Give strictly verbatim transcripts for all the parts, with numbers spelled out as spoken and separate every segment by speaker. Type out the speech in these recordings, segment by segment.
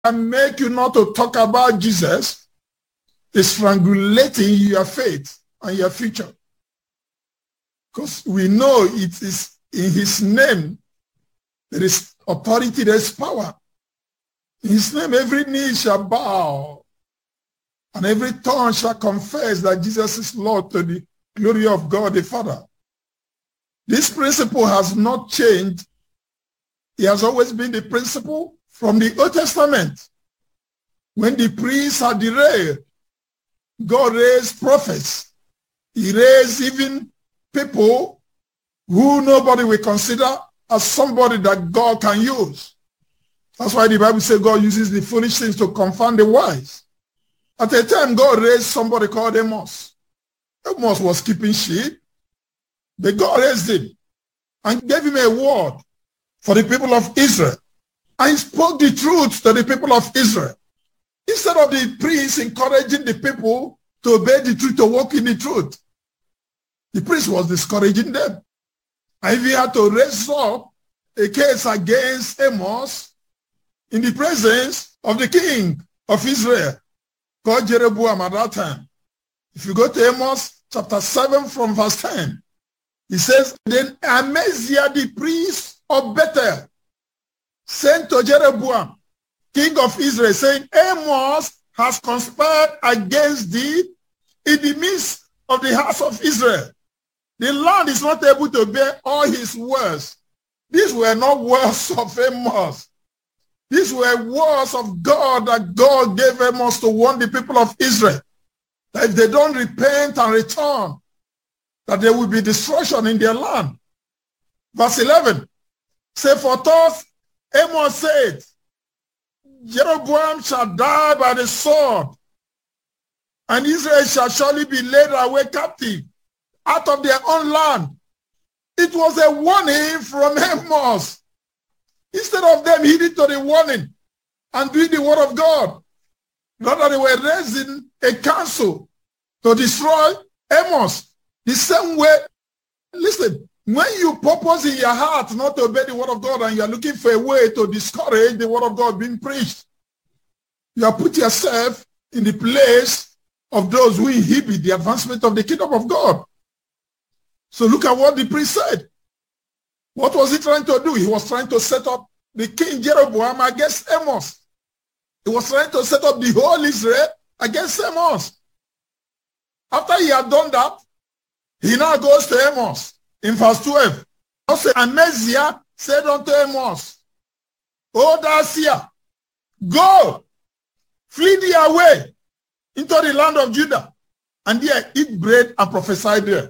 Speaker 1: can make you not to talk about Jesus is strangulating your faith and your future. Because we know it is in his name there is authority, there is power. In his name every knee shall bow and every tongue shall confess that Jesus is Lord to the glory of God the Father. This principle has not changed. It has always been the principle from the Old Testament. When the priests had derailed, God raised prophets. He raised even people who nobody will consider as somebody that God can use. That's why the Bible says God uses the foolish things to confound the wise. At a time, God raised somebody called Amos. Amos was keeping sheep. But God raised him and gave him a word for the people of Israel. And he spoke the truth to the people of Israel. Instead of the priests encouraging the people to obey the truth, to walk in the truth, the priest was discouraging them. And if he had to raise up a case against Amos in the presence of the king of Israel, called Jeroboam at that time. If you go to Amos chapter seven from verse ten, he says, then Amaziah the priest of Bethel sent to Jeroboam, king of Israel, saying, Amos has conspired against thee in the midst of the house of Israel. The land is not able to bear all his words. These were not words of Amos. These were words of God that God gave Amos to warn the people of Israel that if they don't repent and return, that there will be destruction in their land. Verse eleven, say, for thus Amos said, Jeroboam shall die by the sword, and Israel shall surely be led away captive out of their own land. It was a warning from Amos. Instead of them heeding to the warning and doing the word of God, rather they were raising a council to destroy Amos. The same way, listen, when you purpose in your heart not to obey the word of God and you are looking for a way to discourage the word of God being preached, you have put yourself in the place of those who inhibit the advancement of the kingdom of God. So look at what the priest said. What was he trying to do? He was trying to set up the king Jeroboam against Amos. He was trying to set up the whole Israel against Amos. After he had done that, he now goes to Amos in verse twelve. Also, Amaziah said unto Amos, O thou seer, go, flee thee away into the land of Judah, and there eat bread and prophesy there.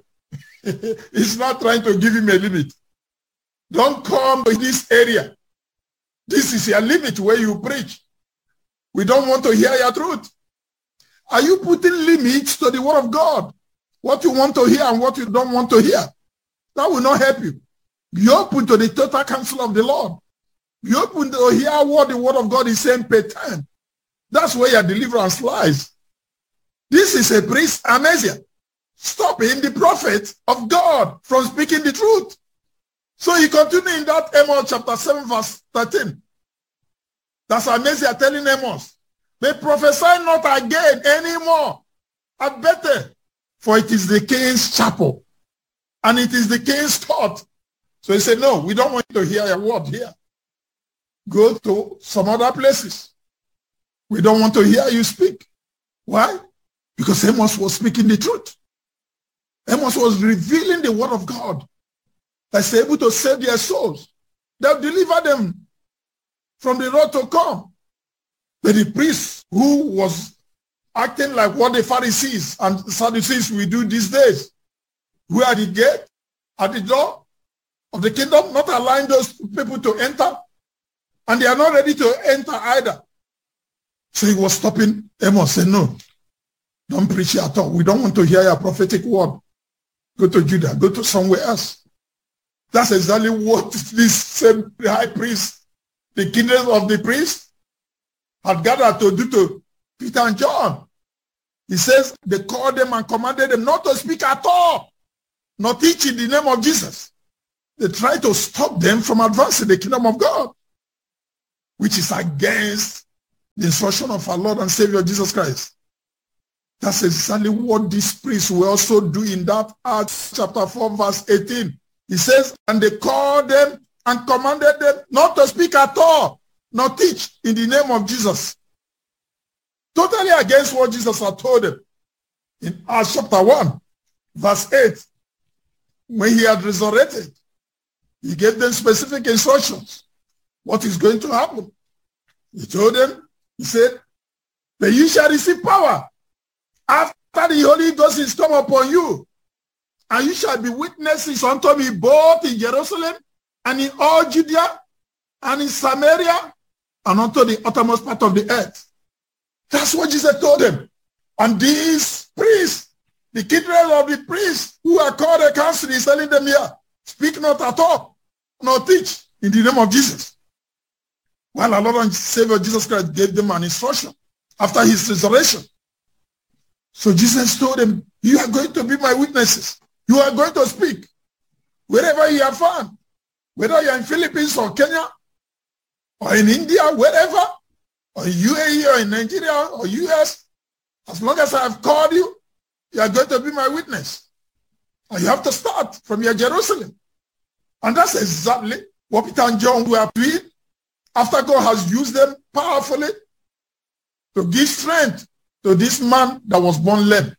Speaker 1: He's not trying to give him a limit. Don't come to this area. This is your limit where you preach. We don't want to hear your truth. Are you putting limits to the word of God? What you want to hear and what you don't want to hear? That will not help you. Be open to the total counsel of the Lord. Be open to hear what the word of God is saying per time. That's where your deliverance lies. This is a priest, Amaziah, stopping the prophet of God from speaking the truth. So he continued in that Amos chapter seven verse thirteen. That's Amaziah telling Amos, they prophesy not again anymore at Bethel, for it is the king's chapel and it is the king's court. So he said, no, we don't want to hear your word here. Go to some other places. We don't want to hear you speak. Why? Because Amos was speaking the truth. Amos was revealing the word of God that's able to save their souls. They'll deliver them from the road to come. But the priest who was acting like what the Pharisees and Sadducees will do these days, who are at the gate, at the door of the kingdom, not allowing those people to enter, and they are not ready to enter either. So he was stopping Amos, saying, no, don't preach here at all. We don't want to hear your prophetic word. Go to Judah, go to somewhere else. That's exactly what this same high priest, the kingdom of the priest, had gathered to do to Peter and John. He says they called them and commanded them not to speak at all, not teach in the name of Jesus. They tried to stop them from advancing the kingdom of God, which is against the instruction of our Lord and Savior Jesus Christ. That's exactly what these priests will also do in that Acts chapter four, verse eighteen. He says, and they called them and commanded them not to speak at all, nor teach in the name of Jesus. Totally against what Jesus had told them. In Acts chapter one, verse eight, when he had resurrected, he gave them specific instructions. What is going to happen? He told them, he said, but you shall receive power after the Holy Ghost is come upon you, and you shall be witnesses unto me both in Jerusalem and in all Judea and in Samaria and unto the uttermost part of the earth. That's what Jesus told them. And these priests, the kindred of the priests who are called a council, is telling them here, speak not at all, nor teach in the name of Jesus. While our Lord and Savior Jesus Christ gave them an instruction after his resurrection. So Jesus told them, you are going to be my witnesses. You are going to speak wherever you are found, whether you are in Philippines or Kenya or in India, wherever, or in U A E or in Nigeria or U S, as long as I have called you, you are going to be my witness. And you have to start from your Jerusalem. And that's exactly what Peter and John were doing after God has used them powerfully to give strength to this man that was born lame.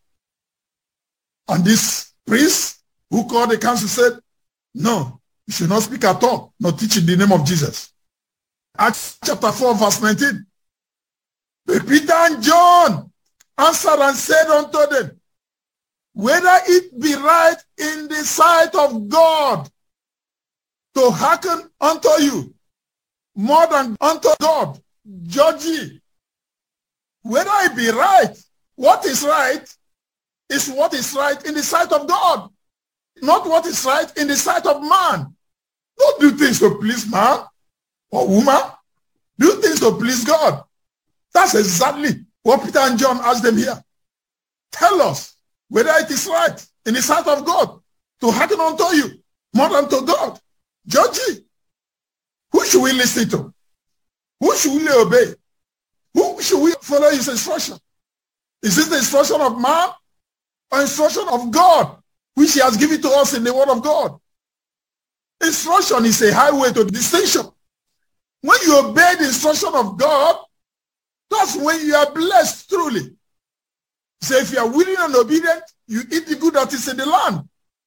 Speaker 1: And this priest who called the council said, no, you should not speak at all, nor teach in the name of Jesus. Acts chapter four, verse nineteen. But Peter and John answered and said unto them, whether it be right in the sight of God to hearken unto you more than unto God, judge ye. Whether it be right, what is right is what is right in the sight of God, not what is right in the sight of man. Don't do things to please man or woman. Do things to please God. That's exactly what Peter and John asked them here. Tell us whether it is right in the sight of God to hearken unto you more than to God. Judge ye. Who should we listen to? Who should we obey? Who should we follow his instruction? Is it the instruction of man or instruction of God, which he has given to us in the word of God? Instruction is a highway to distinction. When you obey the instruction of God, that's when you are blessed truly. So if you are willing and obedient, you eat the good that is in the land.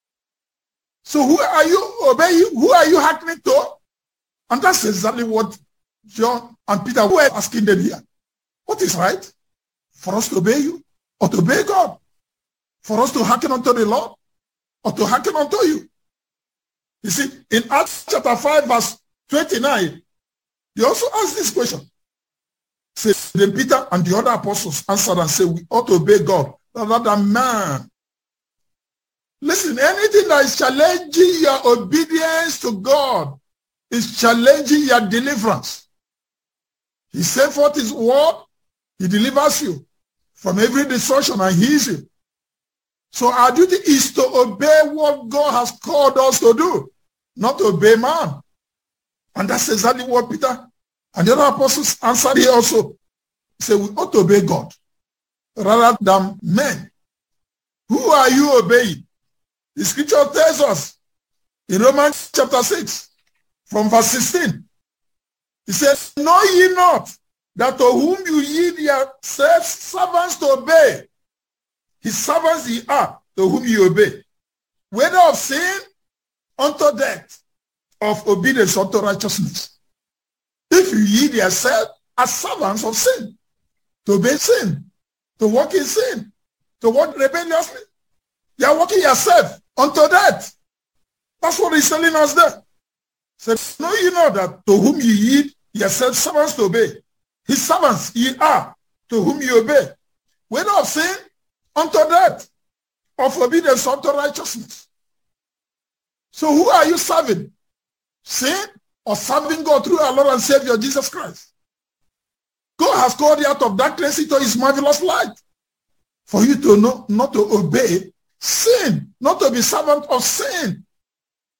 Speaker 1: So who are you obeying? Who are you hearkening to? And that's exactly what John and Peter were asking them here. What is right? For us to obey you or to obey God? For us to hearken unto the Lord or to hearken unto you? You see, in Acts chapter five, verse twenty-nine, they also asked this question. Say, then Peter and the other apostles answered and said, we ought to obey God rather than man. Listen, anything that is challenging your obedience to God is challenging your deliverance. He sent forth his word, he delivers you from every destruction and heals you. So our duty is to obey what God has called us to do, not to obey man. And that's exactly what Peter and the other apostles answered here also. He said, we ought to obey God rather than men. Who are you obeying? The scripture tells us in Romans chapter six, from verse sixteen. He says, know ye not that to whom you yield yourselves servants to obey, his servants ye are to whom you obey, whether of sin unto death, of obedience unto righteousness. If you yield yourself as servants of sin, to obey sin, to walk in sin, to walk rebelliously, you are walking yourself unto death. That's what he's telling us there. So know you know that to whom you yield yourself servants to obey, his servants ye are to whom you obey, whether of sin unto death, of obedience unto righteousness. So who are you serving? Sin or serving God through our Lord and Savior Jesus Christ? God has called you out of darkness into his marvelous light for you to know not to obey sin, not to be servant of sin,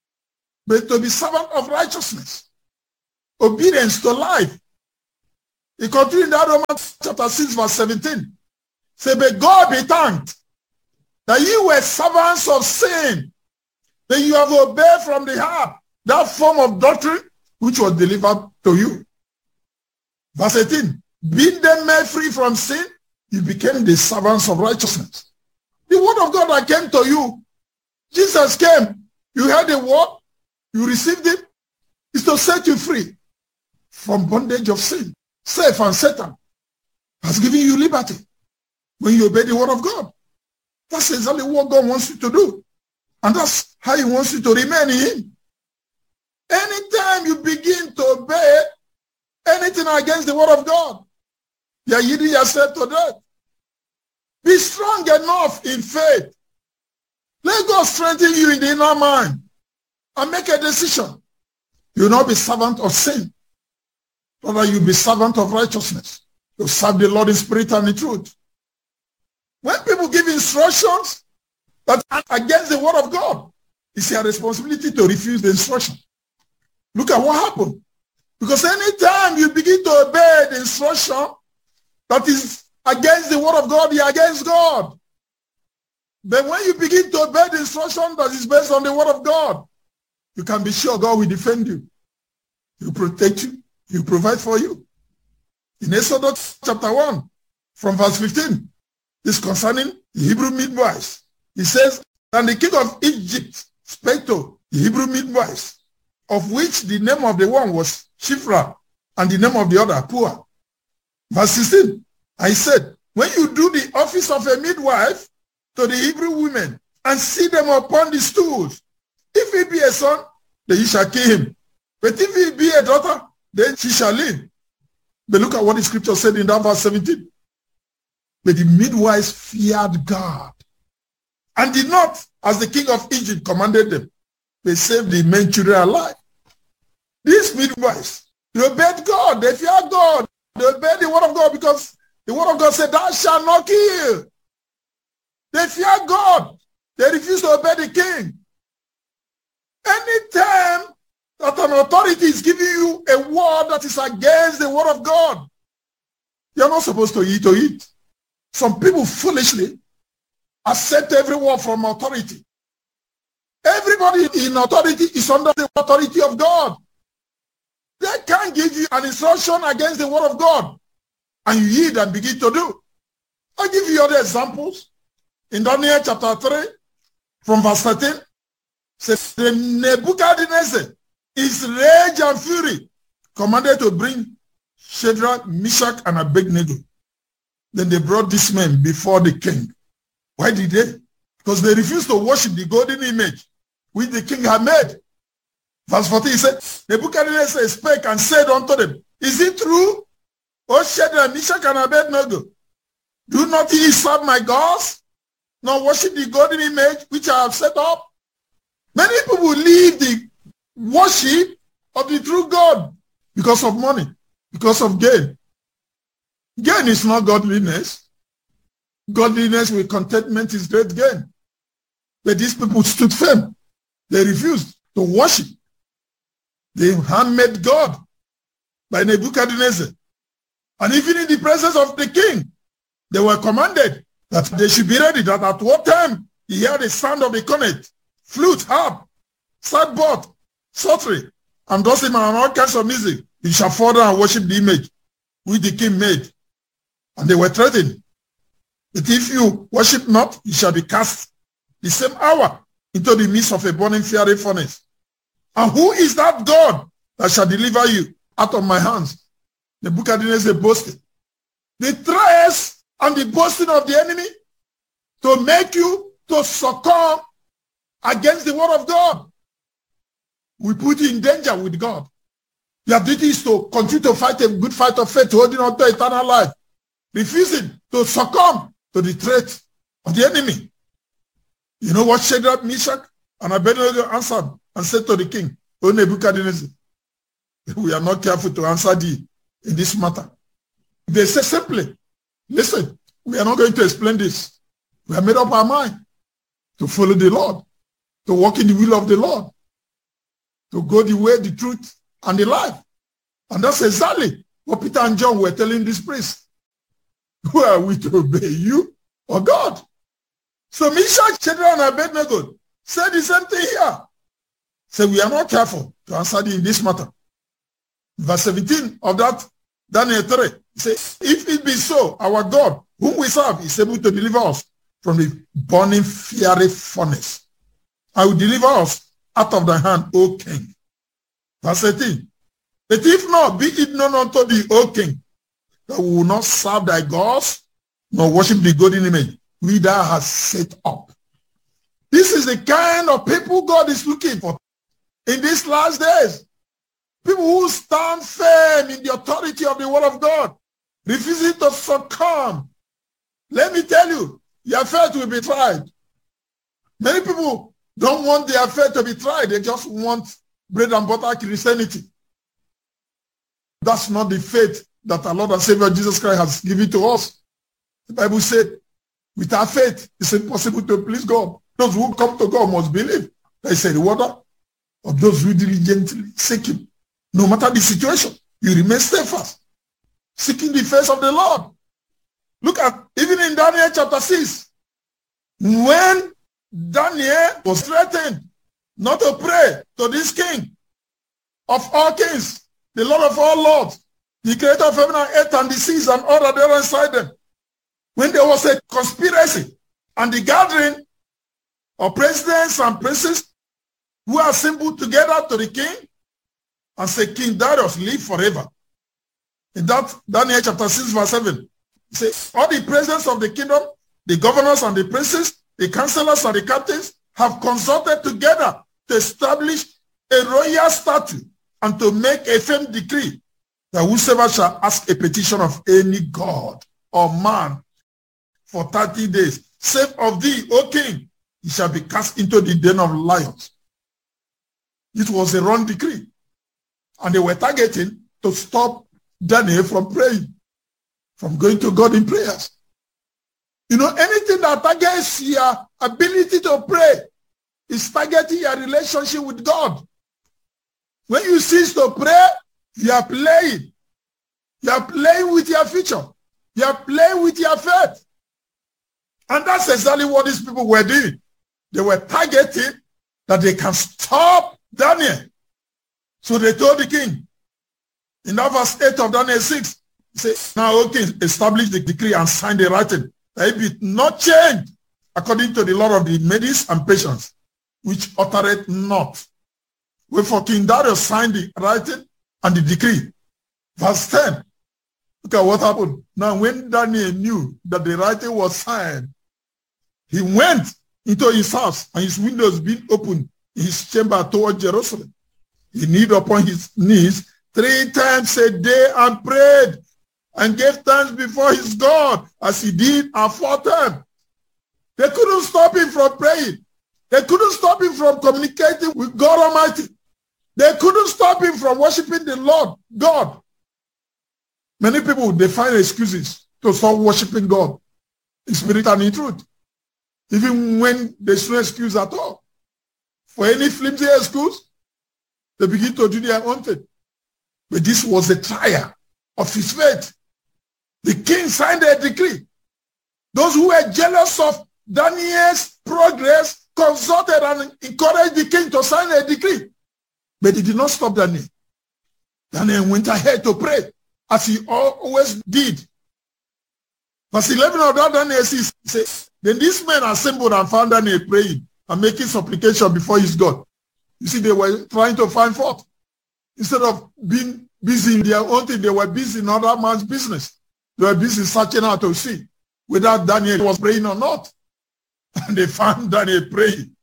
Speaker 1: but to be servant of righteousness, obedience to life. He continued in that Romans chapter six, verse seventeen. Say, but God be thanked that you were servants of sin, that you have obeyed from the heart that form of doctrine which was delivered to you. Verse eighteen, being then made free from sin, you became the servants of righteousness. The word of God that came to you, Jesus came, you heard the word, you received it, is to set you free from bondage of sin. Self and Satan has given you liberty when you obey the word of God. That's exactly what God wants you to do. And that's how he wants you to remain in him. Anytime you begin to obey anything against the word of God, you are yielding yourself to that. Be strong enough in faith. Let God strengthen you in the inner mind and make a decision. You will not be servant of sin. Rather, you will be servant of righteousness. You serve the Lord in spirit and in truth. When people give instructions that are against the word of God, it's your responsibility to refuse the instruction. Look at what happened. Because anytime you begin to obey the instruction that is against the word of God, you're against God. But when you begin to obey the instruction that is based on the word of God, you can be sure God will defend you. He will protect you. He will provide for you. In Exodus chapter one, from verse fifteen, this concerning the Hebrew midwives. He says, and the king of Egypt spake to the Hebrew midwives, of which the name of the one was Shiphrah, and the name of the other Puah. Verse sixteen, I said, when you do the office of a midwife to the Hebrew women, and see them upon the stools, if he be a son, then you shall kill him. But if he be a daughter, then she shall live. But look at what the scripture said in that verse seventeen. But the midwives feared God, and did not, as the king of Egypt commanded them, they saved the men children alive. These midwives, they obeyed God, they feared God, they obeyed the word of God, because the word of God said, thou shalt not kill. They fear God. They refuse to obey the king. Anytime that an authority is giving you a word that is against the word of God, you're not supposed to eat or eat. Some people foolishly accept every word from authority. Everybody in authority is under the authority of God. They can't give you an instruction against the word of God, and you yield and begin to do. I'll give you other examples. In Daniel chapter three, from verse thirteen, says, the Nebuchadnezzar, his rage and fury, commanded to bring Shadrach, Meshach, and Abednego. Then they brought these men before the king. Why did they? Because they refused to worship the golden image which the king had made. Verse fourteen, he said, Nebuchadnezzar spake and said unto them, is it true, O Shadrach, Meshach, and Abednego? Do not ye serve my gods, nor worship the golden image which I have set up? Many people leave the worship of the true God because of money, because of gain. Gain is not godliness. Godliness with contentment is great gain. But these people stood firm. They refused to worship the handmade God by Nebuchadnezzar. And even in the presence of the king, they were commanded that they should be ready, that at what time he heard the sound of the cornet, flute, harp, sackbut, psaltery, and dulcimer, and all kinds of music, he shall fall down and worship the image which the king made. And they were threatened that if you worship not, you shall be cast the same hour into the midst of a burning fiery furnace. And who is that God that shall deliver you out of my hands? Nebuchadnezzar boasted. The threats and the boasting of the enemy to make you to succumb against the word of God will put you in danger with God. Your duty is to continue to fight a good fight of faith, holding on to eternal life, refusing to succumb to the threat of the enemy. You know what Shadrach, Meshach, and Abednego answered and said to the king, O Nebuchadnezzar, we are not careful to answer thee in this matter. They say simply, listen, we are not going to explain this. We have made up our mind to follow the Lord, to walk in the will of the Lord, to go the way, the truth, and the life. And that's exactly But Peter and John were telling this priest, who are we to obey, you or God? So Meshach, Shadrach, and Abednego said the same thing here. So we are not careful to answer in this matter. Verse seventeen of that Daniel three says, if it be so, our God, whom we serve, is able to deliver us from the burning fiery furnace. I will deliver us out of thy hand, O king. Verse eighteen. But if not, be it known unto thee, O king, that we will not serve thy gods, nor worship the golden image which thou hast set up. This is the kind of people God is looking for in these last days. People who stand firm in the authority of the word of God, refusing to succumb. Let me tell you, your faith will be tried. Many people don't want their faith to be tried. They just want bread and butter Christianity. That's not the faith that our Lord and Savior Jesus Christ has given to us. The Bible said, without faith, it's impossible to please God. Those who come to God must believe. There is a rewarder of those who diligently seek him. No matter the situation, you remain steadfast, seeking the face of the Lord. Look at, even in Daniel chapter six, when Daniel was threatened not to pray to this king of all kings, the Lord of all lords, the creator of heaven and earth and the seas and all that are inside them. When there was a conspiracy and the gathering of presidents and princes who assembled together to the king and said, King Darius, live forever. In that Daniel chapter six, verse seven, it says, all the presidents of the kingdom, the governors and the princes, the counselors and the captains have consulted together to establish a royal statute and to make a firm decree that whosoever shall ask a petition of any god or man for thirty days, save of thee, O king, he shall be cast into the den of lions. It was a wrong decree. And they were targeting to stop Daniel from praying, from going to God in prayers. You know, anything that targets your ability to pray is targeting your relationship with God. When you cease to pray, you are playing. You are playing with your future. You are playing with your faith. And that's exactly what these people were doing. They were targeting that they can stop Daniel. So they told the king, in that verse eight of Daniel six, he said, now, O king, establish the decree and sign the writing, that it be not changed according to the law of the Medes and Persians, which uttereth not. Wherefore King Darius signed the writing and the decree. Verse ten. Look at what happened. Now, when Daniel knew that the writing was signed, he went into his house, and his windows being opened in his chamber toward Jerusalem. He kneeled upon his knees three times a day and prayed and gave thanks before his God as he did aforetime. They couldn't stop him from praying. They couldn't stop him from communicating with God Almighty. They couldn't stop him from worshiping the Lord, God. Many people, they find excuses to stop worshiping God in spirit and in truth, even when there's no excuse at all. For any flimsy excuse, they begin to do their own thing. But this was the trial of his faith. The king signed a decree. Those who were jealous of Daniel's progress consulted and encouraged the king to sign a decree. But it did not stop Daniel. Daniel went ahead to pray, as he always did. Verse eleven of that Daniel says, then these men assembled and found Daniel praying and making supplication before his God. You see, they were trying to find fault. Instead of being busy in their own thing, they were busy in another man's business. They were busy searching out to see whether Daniel was praying or not. And they found Daniel praying.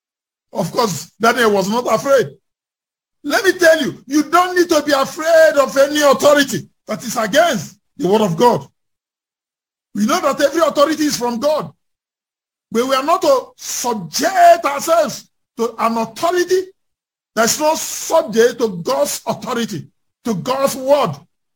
Speaker 1: Of course, Daniel was not afraid. Let me tell you, you don't need to be afraid of any authority that is against the word of God. We know that every authority is from God. But we are not to subject ourselves to an authority that's not subject to God's authority, to God's word.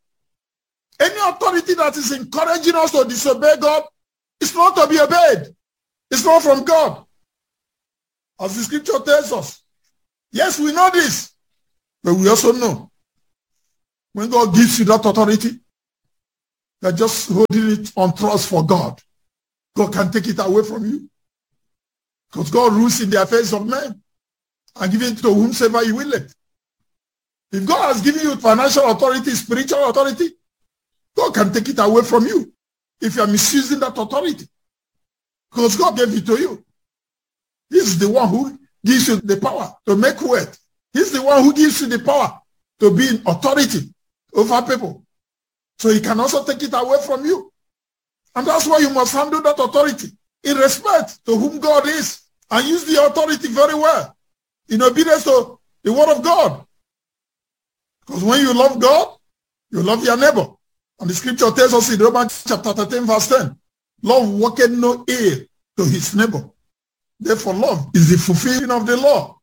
Speaker 1: Any authority that is encouraging us to disobey God is not to be obeyed. It's not from God. As the scripture tells us. Yes, we know this. But we also know When God gives you that authority, you're just holding it on trust for God. God can take it away from you. Because God rules in the affairs of men and give it to whomsoever he will it. If God has given you financial authority, spiritual authority, God can take it away from you if you are misusing that authority. Because God gave it to you. He's the one who gives you the power to make wealth. He's the one who gives you the power to be in authority over people. So he can also take it away from you. And that's why you must handle that authority in respect to whom God is and use the authority very well in obedience to the word of God. Because when you love God, you love your neighbor. And the scripture tells us in Romans chapter thirteen verse ten, love worketh no ill to his neighbor. Therefore, love is the fulfilling of the law.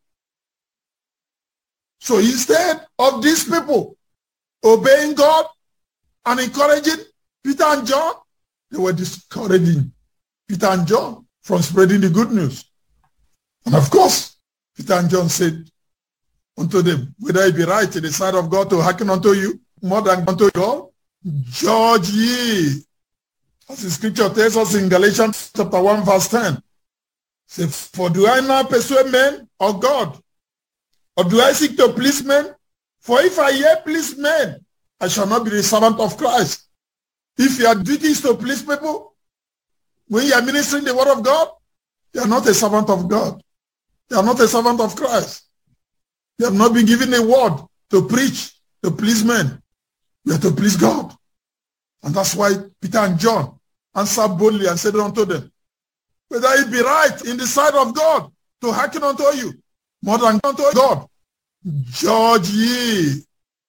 Speaker 1: So instead of these people obeying God and encouraging Peter and John, they were discouraging Peter and John from spreading the good news. And of course, Peter and John said unto them, whether it be right in the sight of God to hearken unto you more than unto God, judge ye. As the scripture tells us in Galatians chapter one verse ten. Say, for do I now persuade men or God? Or do I seek to please men? For if I yet please men, I shall not be the servant of Christ. If your duty is to please people, when you are ministering the word of God, you are not a servant of God. You are not a servant of Christ. You have not been given a word to preach, to please men. You are to please God. And that's why Peter and John answered boldly and said unto them, whether it be right in the sight of God to hearken unto you more than unto God, judge ye.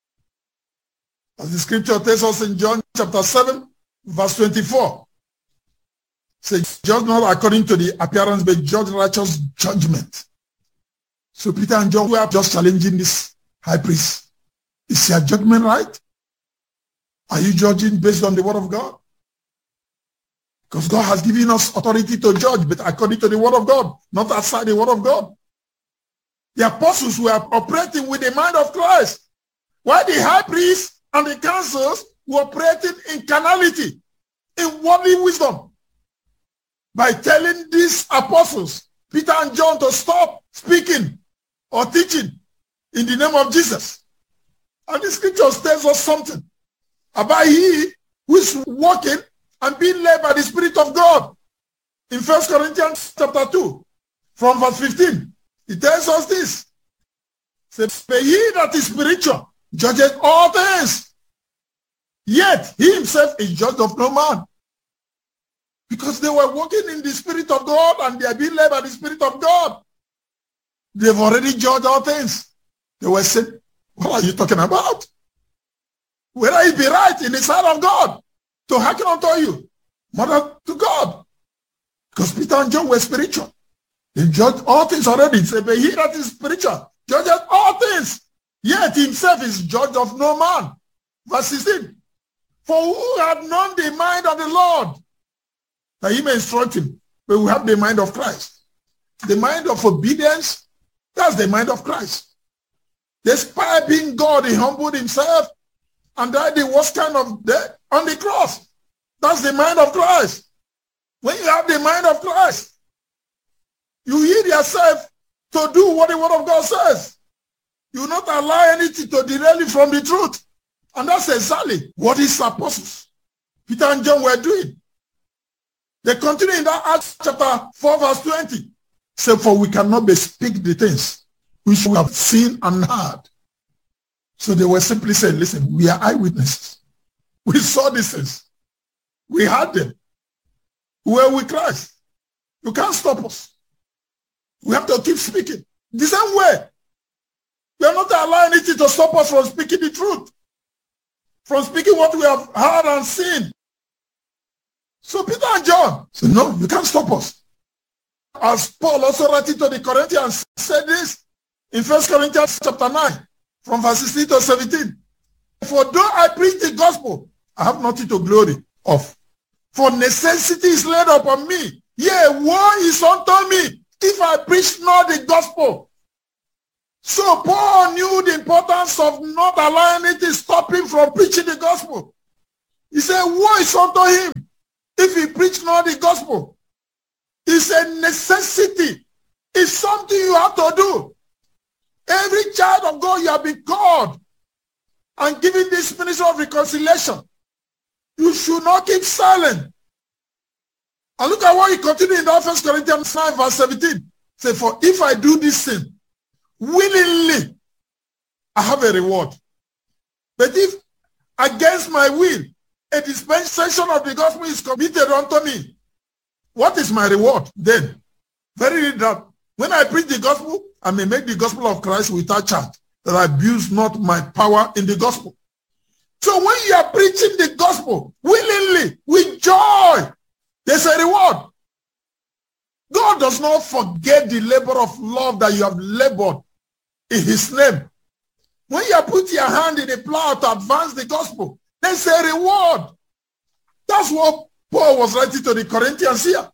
Speaker 1: As the scripture tells us in John chapter seven, verse twenty-four, says, judge not according to the appearance, but judge righteous judgment. So Peter and John were just challenging this high priest. Is your judgment right? Are you judging based on the word of God? Because God has given us authority to judge, but according to the word of God, not outside the word of God. The apostles were operating with the mind of Christ, while the high priest and the councils were operating in carnality, in worldly wisdom, by telling these apostles, Peter and John, to stop speaking or teaching in the name of Jesus. And the scriptures tells us something about he who is walking and being led by the Spirit of God. In First Corinthians chapter two, from verse fifteen, it tells us this. Says, but he that is spiritual judges all things, yet he himself is judge of no man. Because they were walking in the Spirit of God and they are being led by the Spirit of God. They've already judged all things. They were saying, what are you talking about? Whether it be right in the sight of God to hearken unto you, mother to God. Because Peter and John were spiritual. They judged all things already. It said, but he that is spiritual judges all things, yet himself is judge of no man. Verse sixteen. For who had known the mind of the Lord, that he may instruct him? But we have the mind of Christ. The mind of obedience, that's the mind of Christ. Despite being God, he humbled himself and died the worst kind of death on the cross. That's the mind of Christ. When you have the mind of Christ, you yield yourself to do what the word of God says. You will not allow anything to derail you from the truth. And that's exactly what his apostles, Peter and John, were doing. They continue in that Acts chapter four, verse twenty. Say, for we cannot bespeak the things which we have seen and heard. So they were simply saying, listen, we are eyewitnesses. We saw these things. We heard them. We were with Christ. You can't stop us. We have to keep speaking. The same way. We are not allowing anything to stop us from speaking the truth. From speaking what we have heard and seen. So Peter and John said, no, you can't stop us. As Paul also writing to the Corinthians said this in First Corinthians chapter nine, from verse sixteen to seventeen. For though I preach the gospel, I have nothing to glory of. For necessity is laid upon me. Yea, woe is unto me if I preach not the gospel. So Paul knew the importance of not allowing it to stop him from preaching the gospel. He said, woe is unto him if he preach not the gospel. It's a necessity. It's something you have to do. Every child of God, you have been called and given this ministry of reconciliation. You should not keep silent. And look at what he continued in that First Corinthians nine, verse seventeen. Say, for if I do this sin willingly, I have a reward. But if against my will, a dispensation of the gospel is committed unto me, what is my reward then? Very that when I preach the gospel, I may make the gospel of Christ without charge, that I abuse not my power in the gospel. So when you are preaching the gospel willingly, with joy, there's a reward. God does not forget the labor of love that you have labored in his name. When you put your hand in the plow to advance the gospel, there's a reward. That's what Paul was writing to the Corinthians here.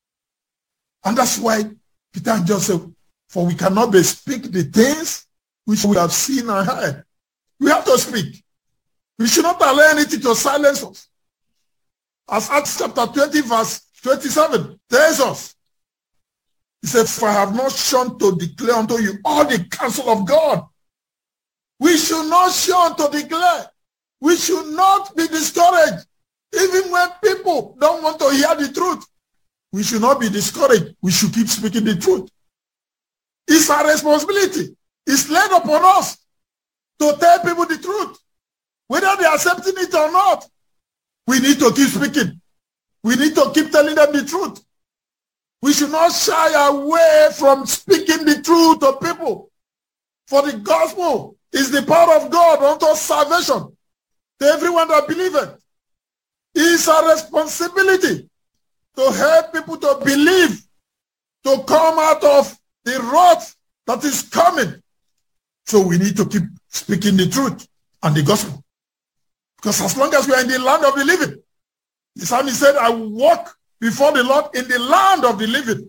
Speaker 1: And that's why Peter and John said, for we cannot be speak the things which we have seen and heard. We have to speak. We should not allow anything to silence us. As Acts chapter twenty, verse twenty-seven tells us, he said, for I have not shunned to declare unto you all the counsel of God. We should not shun to declare. We should not be discouraged. Even when people don't want to hear the truth, we should not be discouraged. We should keep speaking the truth. It's our responsibility. It's laid upon us to tell people the truth. Whether they are accepting it or not, we need to keep speaking. We need to keep telling them the truth. We should not shy away from speaking the truth to people. For the gospel is the power of God unto salvation to everyone that believeth. It's our responsibility to help people to believe, to come out of the wrath that is coming. So we need to keep speaking the truth and the gospel. Because as long as we are in the land of the living, the psalmist said, I walk before the Lord in the land of the living.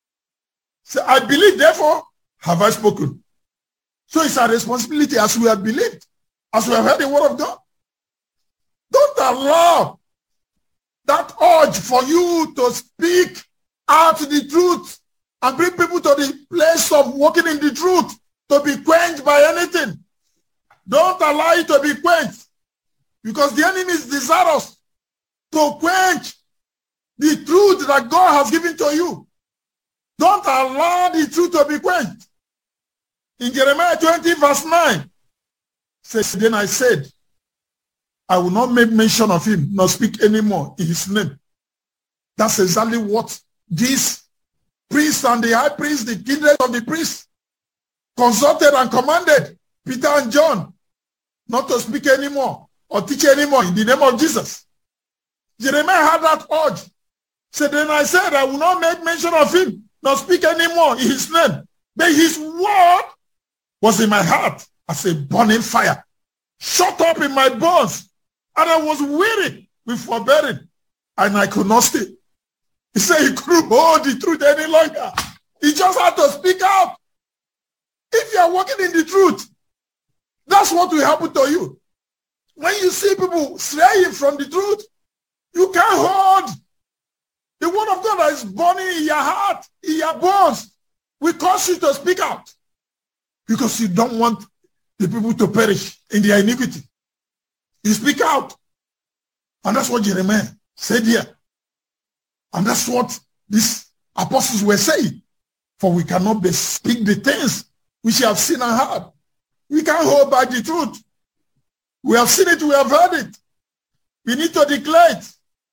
Speaker 1: So I believe, therefore, have I spoken. So it's our responsibility as we have believed, as we have heard the word of God. Don't allow that urge for you to speak out the truth and bring people to the place of walking in the truth to be quenched by anything. Don't allow it to be quenched, because the enemy is desirous to quench the truth that God has given to you. Don't allow the truth to be quenched. In Jeremiah twenty, verse nine, says, then I said, I will not make mention of him, nor speak anymore in his name. That's exactly what these priests and the high priest, the kindred of the priests, consulted and commanded Peter and John not to speak anymore or teach anymore in the name of Jesus. Jeremiah had that urge. So then I said, I will not make mention of him, nor speak anymore in his name. But his word was in my heart as a burning fire, shut up in my bones. And I was weary with forbearing, and I could not stay. He said he couldn't hold the truth any longer. He just had to speak out. If you are walking in the truth, that's what will happen to you. When you see people straying from the truth, you can't hold the word of God that is burning in your heart, in your bones, will cause you to speak out, because you don't want the people to perish in their iniquity. You speak out. And that's what Jeremiah said here. And that's what these apostles were saying. For we cannot be speak the things which we have seen and heard. We can't hold back the truth. We have seen it, we have heard it. We need to declare it.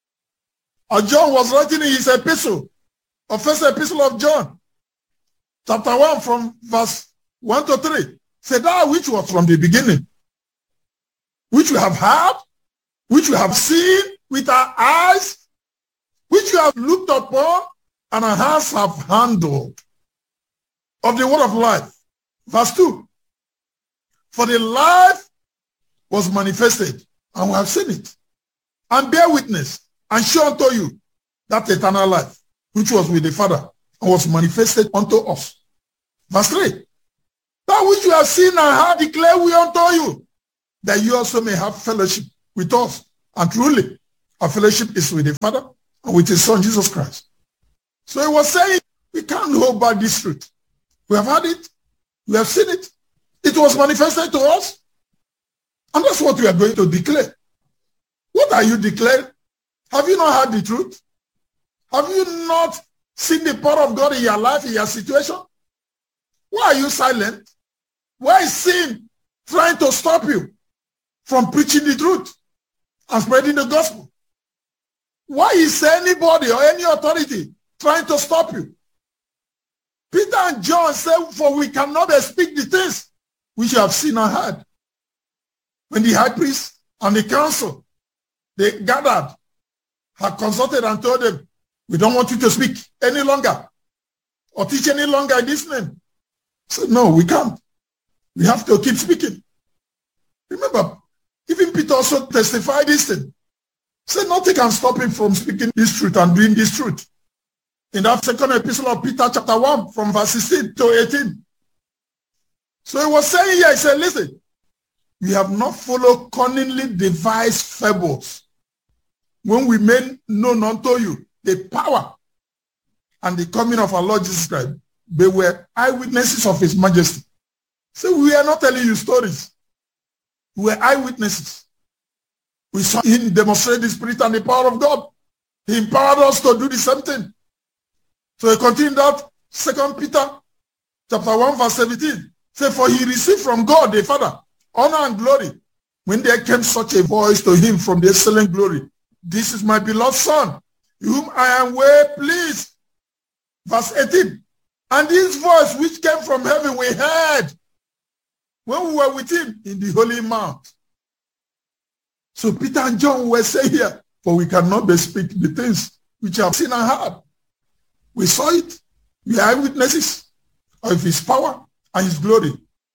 Speaker 1: As John was writing in his epistle, or first epistle of John, chapter one, from verse one to three, said, that which was from the beginning, which we have heard, which we have seen with our eyes, which we have looked upon, and our hands have handled, of the word of life. Verse two, for the life was manifested, and we have seen it, and bear witness, and show unto you that eternal life, which was with the Father, and was manifested unto us. Verse three, That which you have seen and heard declare we unto you, that you also may have fellowship with us. And truly, our fellowship is with the Father and with his Son, Jesus Christ. So he was saying, we can't hold back this truth. We have had it. We have seen it. It was manifested to us. And that's what we are going to declare. What are you declaring? Have you not heard the truth? Have you not seen the power of God in your life, in your situation? Why are you silent? Why is sin trying to stop you from preaching the truth and spreading the gospel? Why is anybody or any authority trying to stop you? Peter and John said, for we cannot speak the things which you have seen and heard. When the high priest and the council, they gathered, had consulted and told them, we don't want you to speak any longer or teach any longer in this name. So no, we can't. We have to keep speaking. Remember, even Peter also testified this thing. Said nothing can stop him from speaking this truth and doing this truth. In that second epistle of Peter, chapter one, from verse sixteen to eighteen. So he was saying here, he said, listen, we have not followed cunningly devised fables when we made known unto you the power and the coming of our Lord Jesus Christ. They were eyewitnesses of his majesty. So we are not telling you stories. We were eyewitnesses. We saw him demonstrate the Spirit and the power of God. He empowered us to do the same thing. So he continued that, Second Peter chapter one, verse seventeen. Say, for he received from God the Father honor and glory when there came such a voice to him from the excellent glory. This is my beloved Son, whom I am well pleased. Verse eighteen. And this voice which came from heaven we heard when we were with him in the holy mount. So Peter and John were saying here, for we cannot bespeak the things which have seen and heard. We saw it. We are eyewitnesses of his power and his glory.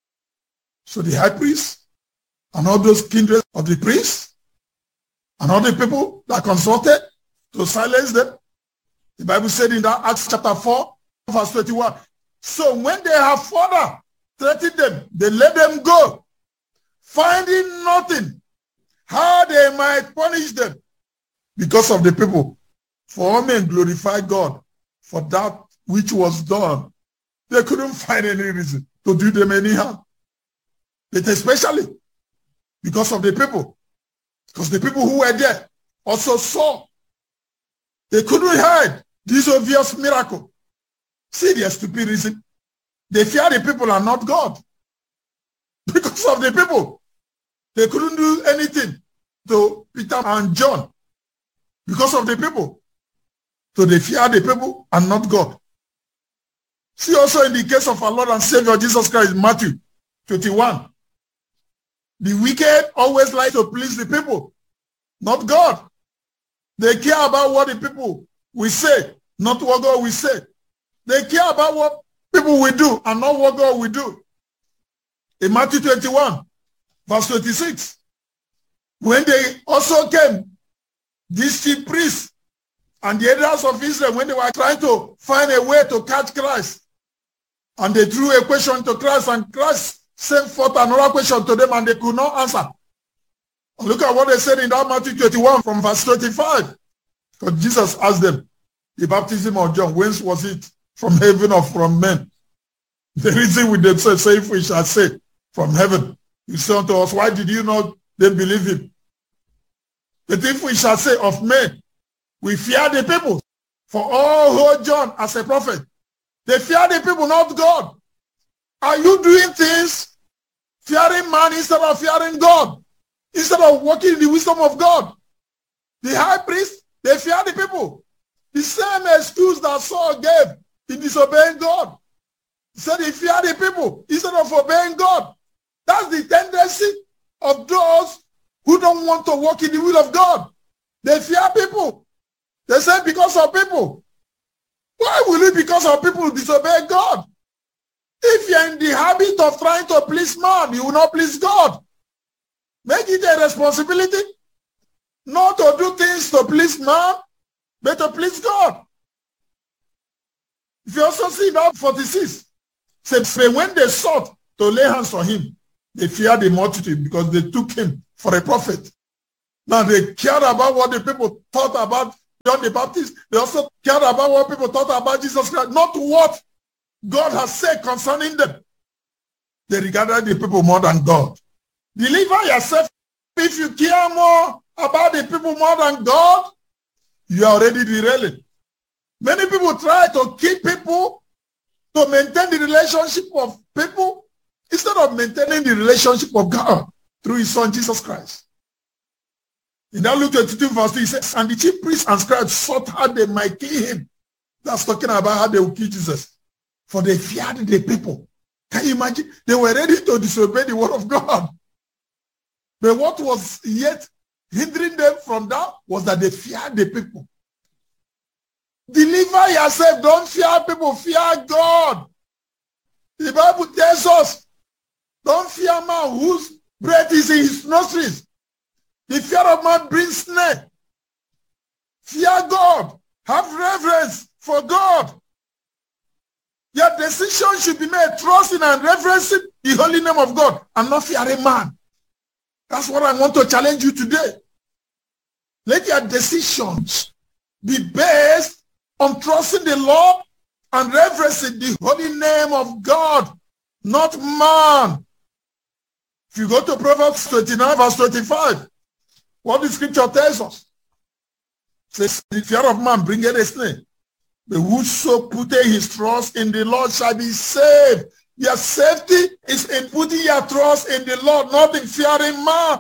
Speaker 1: So the high priest and all those kindred of the priests and all the people that consulted to silence them. The Bible said in that Acts chapter four, verse twenty-one. So when they have further threatened them, they let them go, finding nothing how they might punish them because of the people. For all men glorify God for that which was done. They couldn't find any reason to do them any harm. But especially because of the people. Because the people who were there also saw. They couldn't hide this obvious miracle. See their stupid reason. They fear the people and not God. Because of the people. They couldn't do anything to Peter and John. Because of the people. So they fear the people and not God. See also in the case of our Lord and Savior Jesus Christ, Matthew twenty-one. The wicked always like to please the people, not God. They care about what the people will say, not what God will say. They care about what people will do and not what God will do. In Matthew twenty-one, verse twenty-six, when they also came, these chief priests and the elders of Israel, when they were trying to find a way to catch Christ, and they threw a question to Christ, and Christ sent forth another question to them, and they could not answer. And look at what they said in that Matthew twenty-one from verse twenty-five. Because Jesus asked them, the baptism of John, whence was it? From heaven or from men? The reason with themselves, say, if we shall say, from heaven. You say unto us, why did you not then believe him? But if we shall say of men, we fear the people. For all hold John as a prophet. They fear the people, not God. Are you doing things fearing man instead of fearing God? Instead of walking in the wisdom of God? The high priest, they fear the people. The same excuse that Saul gave in disobeying God. He said he feared the people instead of obeying God. That's the tendency of those who don't want to walk in the will of God. They fear people. They say because of people. Why will it because of people disobey God? If you're in the habit of trying to please man, you will not please God. Make it a responsibility not to do things to please man, but to please God. If you also see that forty-six, say when they sought to lay hands on him, they feared the multitude because they took him for a prophet. Now they cared about what the people thought about John the Baptist. They also cared about what people thought about Jesus Christ, not what God has said concerning them. They regarded the people more than God. Deliver yourself. If you care more about the people more than God, you are already derailing. Many people try to keep people, to maintain the relationship of people, instead of maintaining the relationship of God through his son Jesus Christ. In that Luke twenty-two verse two, he says, and the chief priests and scribes sought how they might kill him. That's talking about how they will kill Jesus. For they feared the people. Can you imagine? They were ready to disobey the word of God. But what was yet hindering them from that was that they feared the people. Deliver yourself. Don't fear people. Fear God. The Bible tells us, don't fear man whose breath is in his nostrils. The fear of man brings snare. Fear God. Have reverence for God. Your decision should be made trusting and reverencing the holy name of God and not fearing man. That's what I want to challenge you today. Let your decisions be based on trusting the Lord and reverencing the holy name of God, not man. If you go to Proverbs twenty-nine, verse twenty-five, what the scripture tells us, it says, the fear of man bringeth a snare, but whoso putteth his trust in the Lord shall be saved. Your safety is in putting your trust in the Lord, not in fearing man.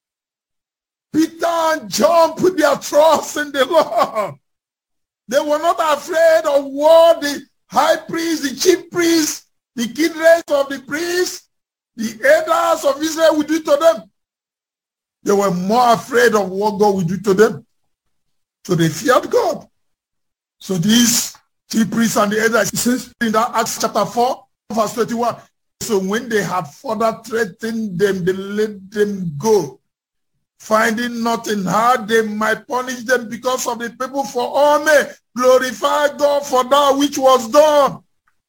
Speaker 1: Peter and John put their trust in the Lord. They were not afraid of what the high priest, the chief priest, the kindreds of the priests, the elders of Israel would do to them. They were more afraid of what God would do to them. So they feared God. So these chief priests and the elders, it says in that Acts chapter four, verse twenty-one. So when they had further threatened them, they let them go, finding nothing how they might punish them because of the people, for all may glorify God for that which was done.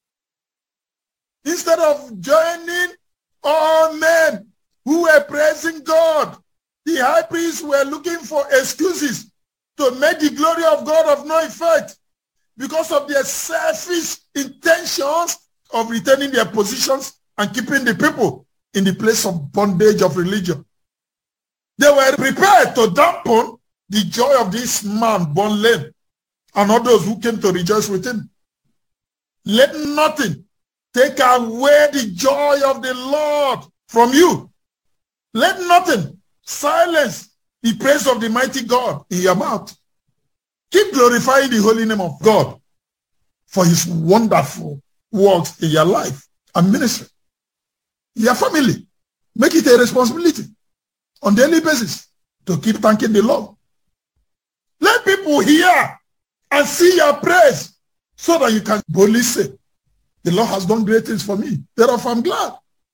Speaker 1: Instead of joining all men who were praising God, the high priests were looking for excuses to make the glory of God of no effect because of their selfish intentions of retaining their positions and keeping the people in the place of bondage of religion. They were prepared to dampen the joy of this man born lame and all those who came to rejoice with him. Let nothing take away the joy of the Lord from you. Let nothing silence the praise of the mighty God in your mouth. Keep glorifying the holy name of God for his wonderful works in your life and ministry. Your family, make it a responsibility on a daily basis to keep thanking the Lord. Let people hear and see your praise so that you can boldly say, the Lord has done great things for me. Therefore, I'm glad.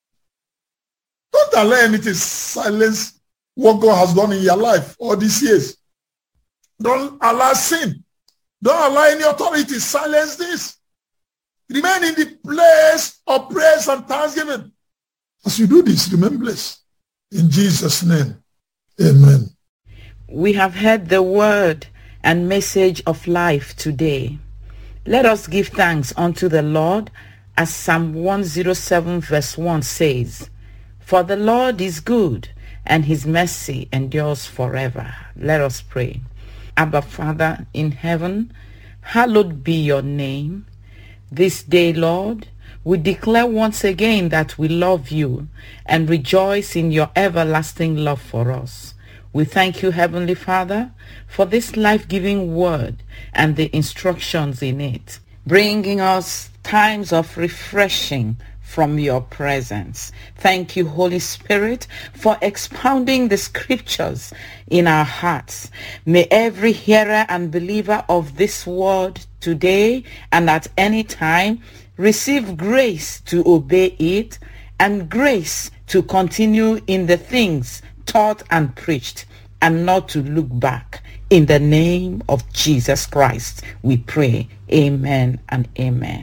Speaker 1: Don't allow anything silence what God has done in your life all these years. Don't allow sin. Don't allow any authority silence this. Remain in the place of praise and thanksgiving. As you do this, remain blessed. In Jesus' name, amen.
Speaker 2: We have heard the word and message of life today. Let us give thanks unto the Lord, as Psalm one oh seven verse one says, for the Lord is good, and his mercy endures forever. Let us pray. Abba, Father in heaven, hallowed be your name. This day, Lord, we declare once again that we love you and rejoice in your everlasting love for us. We thank you, Heavenly Father, for this life-giving word and the instructions in it, bringing us times of refreshing from your presence. Thank you, Holy Spirit, for expounding the scriptures in our hearts. May every hearer and believer of this word today and at any time receive grace to obey it and grace to continue in the things taught and preached and not to look back. In the name of Jesus Christ, we pray. Amen and amen.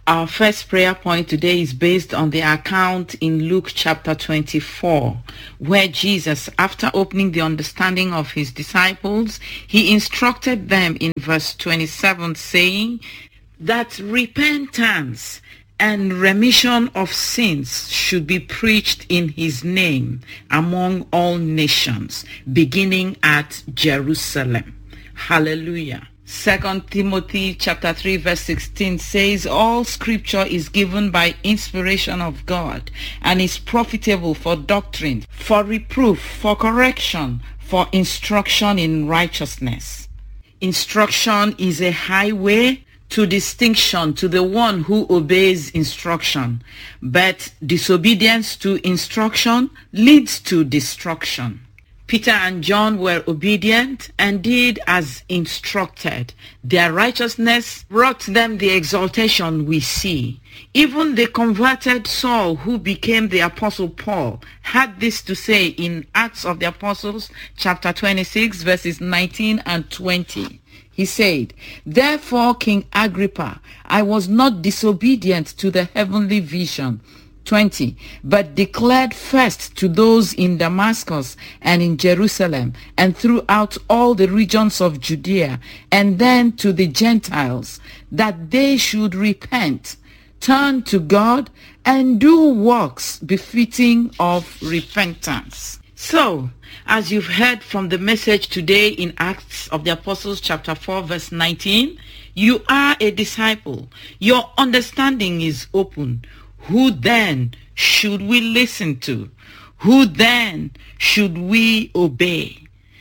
Speaker 2: Our first prayer point today is based on the account in Luke chapter twenty-four, where Jesus, after opening the understanding of his disciples, he instructed them in verse twenty-seven, saying that repentance and remission of sins should be preached in his name among all nations, beginning at Jerusalem. Hallelujah. Second Timothy chapter three verse sixteen says, all scripture is given by inspiration of God and is profitable for doctrine, for reproof, for correction, for instruction in righteousness. Instruction is a highway to distinction to the one who obeys instruction, but disobedience to instruction leads to destruction. Peter and John were obedient and did as instructed. Their righteousness brought them the exaltation we see. Even the converted Saul, who became the Apostle Paul, had this to say in Acts of the Apostles, chapter twenty-six, verses nineteen and twenty. He said, therefore, King Agrippa, I was not disobedient to the heavenly vision, twenty, but declared first to those in Damascus and in Jerusalem and throughout all the regions of Judea, and then to the Gentiles, that they should repent, turn to God, and do works befitting of repentance. So, as you've heard from the message today in Acts of the Apostles chapter four verse nineteen, you are a disciple. Your understanding is open. Who then should we listen to? Who then should we obey?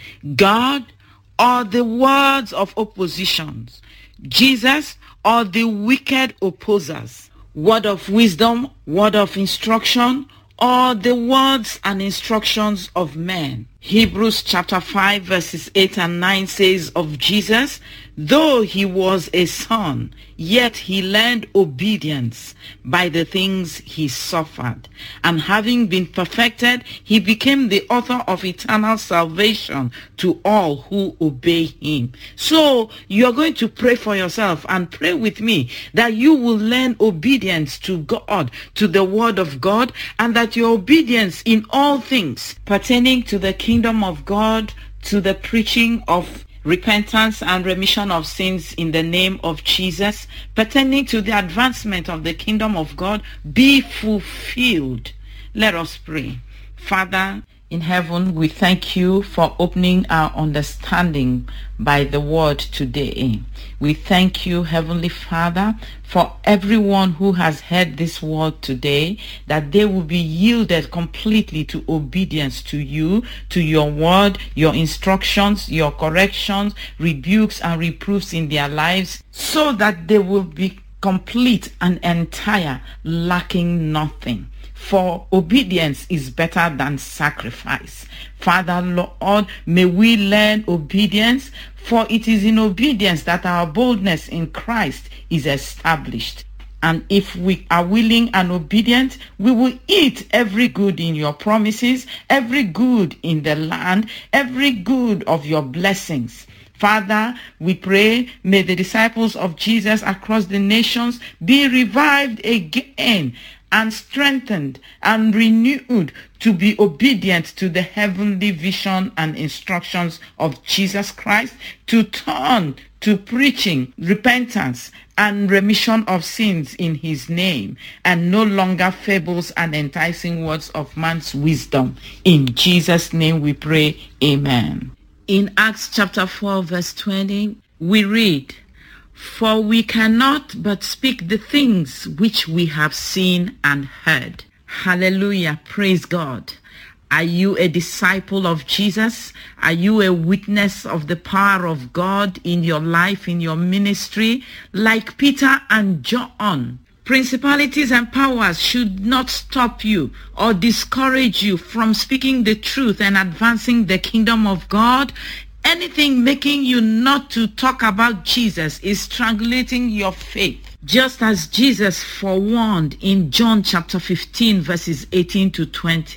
Speaker 2: God or the words of oppositions? Jesus or the wicked opposers? Word of wisdom, word of instruction, or the words and instructions of men? Hebrews chapter five verses eight and nine says of Jesus, though he was a son, yet he learned obedience by the things he suffered. And having been perfected, he became the author of eternal salvation to all who obey him. So you're going to pray for yourself and pray with me that you will learn obedience to God, to the word of God, and that your obedience in all things pertaining to the kingdom of God, to the preaching of repentance and remission of sins in the name of Jesus, pertaining to the advancement of the kingdom of God, be fulfilled. Let us pray. Father in heaven, we thank you for opening our understanding by the word today. We thank you, Heavenly Father, for everyone who has heard this word today, that they will be yielded completely to obedience to you, to your word, your instructions, your corrections, rebukes and reproofs in their lives, so that they will be complete and entire, lacking nothing. For obedience is better than sacrifice. Father, Lord, may we learn obedience, for it is in obedience that our boldness in Christ is established. And if we are willing and obedient, we will eat every good in your promises, every good in the land, every good of your blessings. Father, we pray, may the disciples of Jesus across the nations be revived again and strengthened and renewed to be obedient to the heavenly vision and instructions of Jesus Christ, to turn to preaching repentance and remission of sins in his name, and no longer fables and enticing words of man's wisdom. In Jesus' name we pray, amen. In Acts chapter four verse twenty, we read, for we cannot but speak the things which we have seen and heard. Hallelujah. Praise God. Are you a disciple of Jesus? Are you a witness of the power of God in your life, in your ministry? Like Peter and John, principalities and powers should not stop you or discourage you from speaking the truth and advancing the kingdom of God. Anything making you not to talk about Jesus is strangulating your faith. Just as Jesus forewarned in John chapter fifteen verses eighteen to twenty.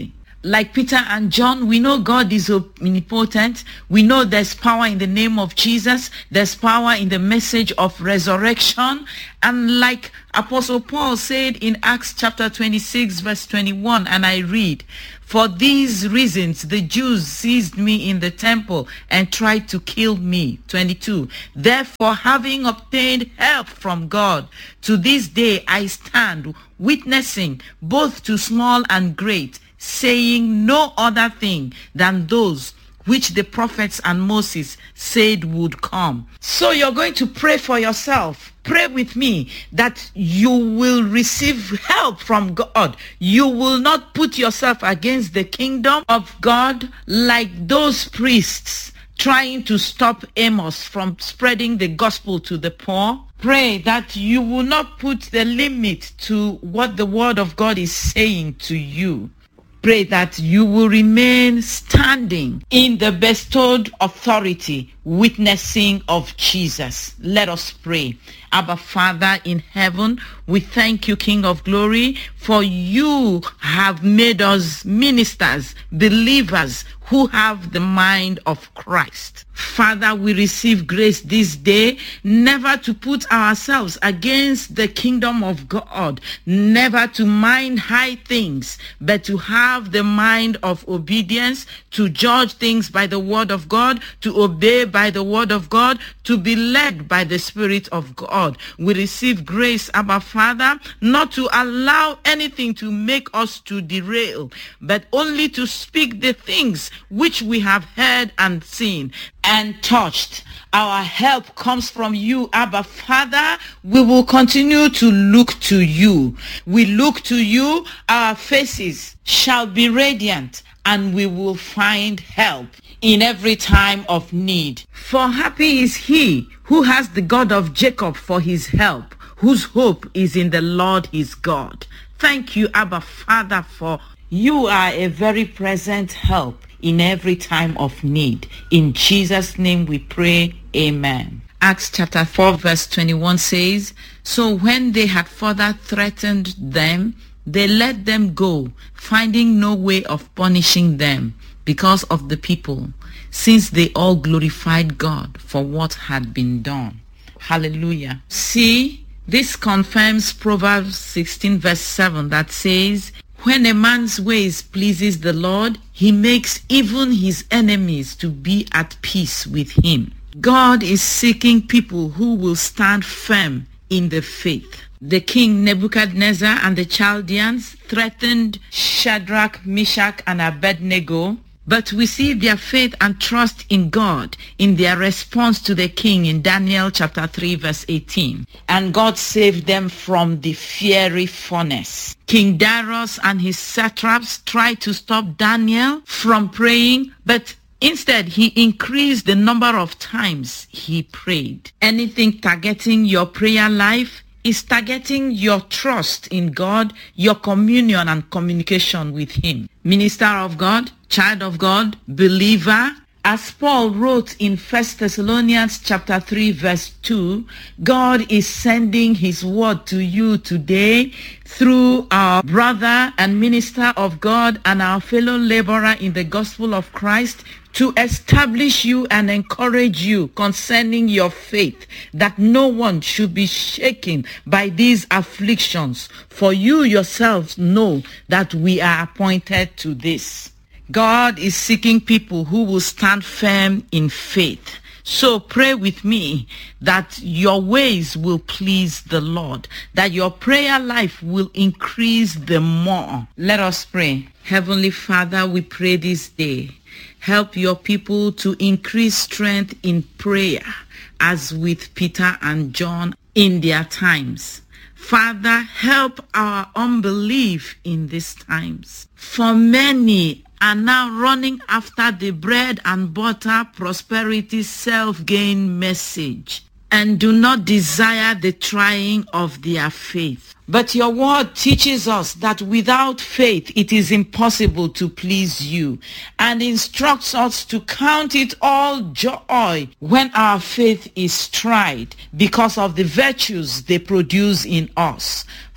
Speaker 2: like Peter and John, we know God is omnipotent. We know there's power in the name of Jesus. There's power in the message of resurrection. And like Apostle Paul said in Acts chapter twenty-six, verse twenty-one, and I read, "For these reasons the Jews seized me in the temple and tried to kill me." twenty-two, "Therefore, having obtained help from God, to this day I stand witnessing both to small and great, saying no other thing than those which the prophets and Moses said would come." So you're going to pray for yourself. Pray with me that you will receive help from God. You will not put yourself against the kingdom of God like those priests trying to stop Amos from spreading the gospel to the poor. Pray that you will not put the limit to what the word of God is saying to you. Pray that you will remain standing in the bestowed authority, witnessing of Jesus. Let us pray. Abba, Father in heaven, we thank you, King of glory, for you have made us ministers, believers who have the mind of Christ. Father, we receive grace this day never to put ourselves against the kingdom of God, never to mind high things, but to have the mind of obedience, to judge things by the word of God, to obey by the word of God, to be led by the Spirit of God. We receive grace, Abba Father, not to allow anything to make us to derail, but only to speak the things which we have heard and seen and touched. Our help comes from you, Abba Father. We will continue to look to you. We look to you. Our faces shall be radiant, and we will find help in every time of need. For happy is he who has the God of Jacob for his help, whose hope is in the Lord his God. Thank you, Abba Father, for you are a very present help in every time of need. In Jesus' name we pray, amen. Acts chapter four verse twenty-one says, "So when they had further threatened them, they let them go, finding no way of punishing them because of the people, since they all glorified God for what had been done." Hallelujah. See, this confirms Proverbs sixteen verse seven that says, "When a man's ways pleases the Lord, he makes even his enemies to be at peace with him." God is seeking people who will stand firm in the faith. The king Nebuchadnezzar and the Chaldeans threatened Shadrach, Meshach, and Abednego, but we see their faith and trust in God in their response to the king in Daniel chapter three verse eighteen. And God saved them from the fiery furnace. King Darius and his satraps tried to stop Daniel from praying, but instead he increased the number of times he prayed. Anything targeting your prayer life is targeting your trust in God, your communion and communication with him. Minister of God, child of God, believer, as Paul wrote in First Thessalonians chapter three verse two, God is sending his word to you today through our brother and minister of God and our fellow laborer in the gospel of Christ, to establish you and encourage you concerning your faith, that no one should be shaken by these afflictions, for you yourselves know that we are appointed to this. God is seeking people who will stand firm in faith. So pray with me that your ways will please the Lord, that your prayer life will increase the more. Let us pray. Heavenly Father, we pray this day. Help your people to increase strength in prayer, as with Peter and John in their times. Father, help our unbelief in these times. For many are now running after the bread and butter prosperity self-gain message and do not desire the trying of their faith. But your word teaches us that without faith it is impossible to please you, and instructs us to count it all joy when our faith is tried because of the virtues they produce in us.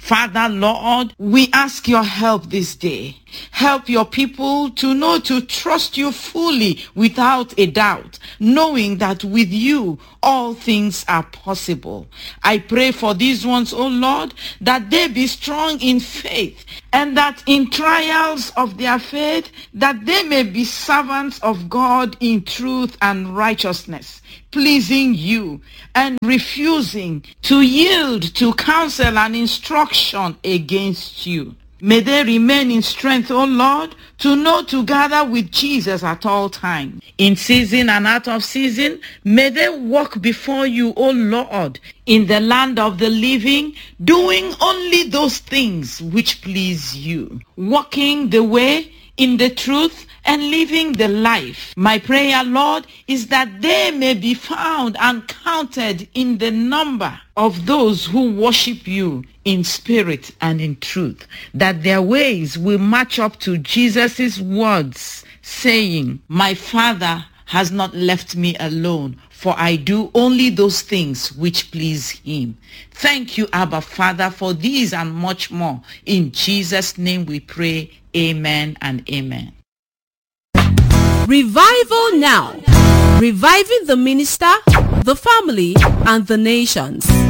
Speaker 2: Father, Lord, we ask your help this day. Help your people to know to trust you fully without a doubt, knowing that with you all things are possible. I pray for these ones, O Lord, that they be strong in faith, and that in trials of their faith, that they may be servants of God in truth and righteousness, pleasing you and refusing to yield to counsel and instruction against you. May they remain in strength, O Lord, to know to gather with Jesus at all times. In season and out of season, may they walk before you, O Lord, in the land of the living, doing only those things which please you, walking the way in the truth and living the life. My prayer, Lord, is that they may be found and counted in the number of those who worship you in spirit and in truth, that their ways will match up to Jesus' words, saying, my Father has not left me alone, for I do only those things which please him. Thank you, Abba Father, for these and much more. In Jesus' name we pray. Amen and amen.
Speaker 3: Revival Now, reviving the minister, the family, and the nations.